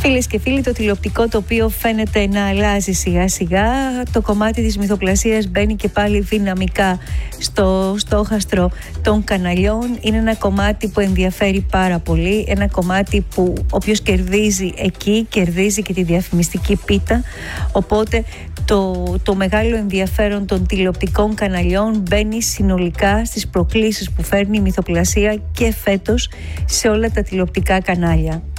Φίλες και φίλοι, το τηλεοπτικό τοπίο φαίνεται να αλλάζει σιγά σιγά. Το κομμάτι της μυθοπλασίας μπαίνει και πάλι δυναμικά στο στόχαστρο των καναλιών. Είναι ένα κομμάτι που ενδιαφέρει πάρα πολύ. Ένα κομμάτι που όποιος κερδίζει εκεί, κερδίζει και τη διαφημιστική πίτα. Οπότε το μεγάλο ενδιαφέρον των τηλεοπτικών καναλιών μπαίνει συνολικά στις προκλήσεις που φέρνει η μυθοπλασία και φέτος σε όλα τα τηλεοπτικά κανάλια.